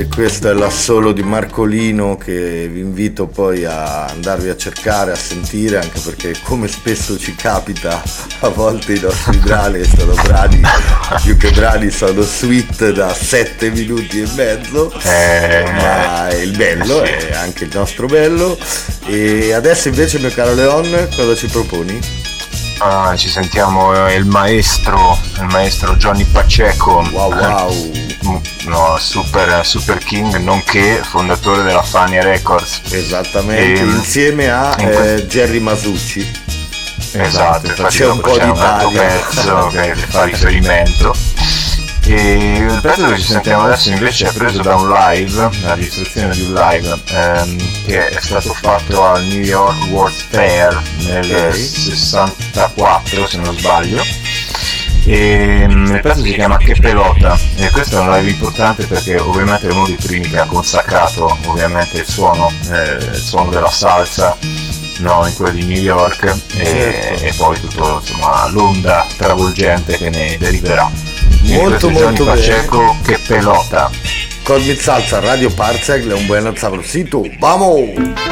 e questo è l'assolo di Marcolino, che vi invito poi a andarvi a cercare, a sentire, anche perché come spesso ci capita, a volte i nostri brani sono brani, più che brani sono suite da 7 minuti e mezzo, ma il bello è anche il nostro bello. E adesso invece, mio caro Leon, cosa ci proponi? Ci sentiamo il maestro Johnny Pacheco. Wow. No, super king, nonché fondatore della Fania Records. Esattamente, insieme a Jerry Masucci. Esatto, c'è un po' di Italia. Pezzo che fa riferimento. E il pezzo che ci sentiamo adesso invece è preso da un live, la registrazione di un live che è stato fatto al New York World Fair nel 64, se non sbaglio, e il pezzo si chiama Che Pelota, e questo è un live importante perché ovviamente è uno dei primi che ha consacrato ovviamente il suono della salsa, no, in quello di New York, e poi tutto, insomma, l'onda travolgente che ne deriverà. Molto Pacheco, Che Pelota. Con mi salsa Radio Parsec, un buen sabrosito, vamos!